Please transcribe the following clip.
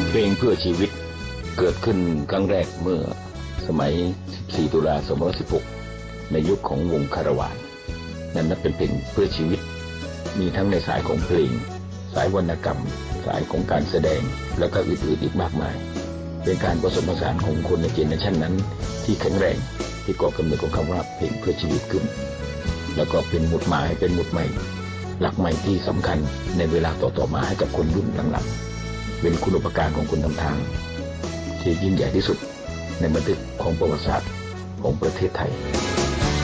เพลงเพื่อชีวิตเกิดขึ้นครั้งแรกเมื่อสมัย 14 ตุลา 2516 ในยุคของวงคาราวานนั่นนับเป็นเพลงเพื่อชีวิตมีทั้งในสายของเพลงสายวรรณกรรมสายของการแสดงแล้วก็อื่นๆอีกมากมายเป็นการผสมผสานของคนในเจเนอเรชันนั้นที่แข็งแรงที่ก่อกำเนิดของคำว่าเพลงเพื่อชีวิตขึ้นแล้วก็เป็นหมุดหมายเป็นหมุดใหม่หลักใหม่ที่สำคัญในเวลาต่อๆมาให้กับคนรุ่นหลังๆเป็นคุณูปการของคนทำทางที่ยิ่งใหญ่ที่สุดในบันทึกของประวัติศาสตร์ของประเทศไทย